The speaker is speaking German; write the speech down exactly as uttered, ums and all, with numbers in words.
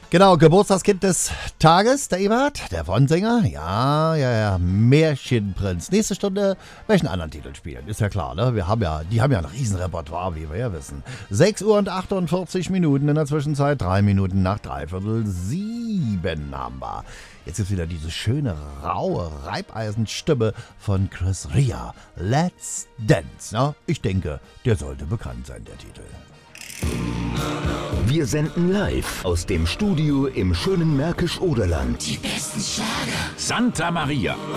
Genau, Geburtstagskind des Tages, der Ebert, der Wonsinger. Ja, ja, ja, Märchenprinz. Nächste Stunde welchen anderen Titel spielen, ist ja klar, ne? Wir haben ja, die haben ja ein Riesenrepertoire, wie wir ja wissen. sechs Uhr und achtundvierzig Minuten in der Zwischenzeit, drei Minuten nach dreiviertel sieben haben wir. Jetzt ist wieder diese schöne, raue Reibeisenstimme von Chris Rea. Let's Dance. Ja, ich denke, der sollte bekannt sein, der Titel. Wir senden live aus dem Studio im schönen Märkisch-Oderland. Die besten Schlager. Santa Maria.